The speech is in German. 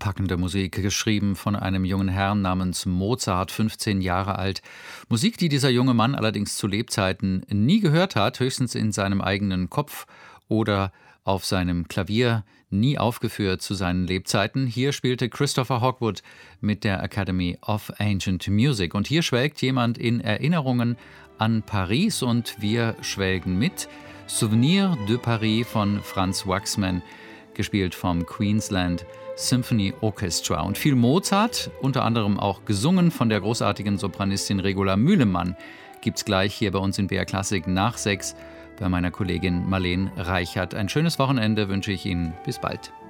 packende Musik, geschrieben von einem jungen Herrn namens Mozart, 15 Jahre alt. Musik, die dieser junge Mann allerdings zu Lebzeiten nie gehört hat, höchstens in seinem eigenen Kopf oder auf seinem Klavier, nie aufgeführt zu seinen Lebzeiten. Hier spielte Christopher Hogwood mit der Academy of Ancient Music. Und hier schwelgt jemand in Erinnerungen an Paris und wir schwelgen mit. Souvenir de Paris von Franz Waxman, gespielt vom Queensland Symphony Orchestra. Und viel Mozart, unter anderem auch gesungen von der großartigen Sopranistin Regula Mühlemann, gibt's gleich hier bei uns in BR Klassik nach 6 bei meiner Kollegin Marleen Reichert. Ein schönes Wochenende wünsche ich Ihnen. Bis bald.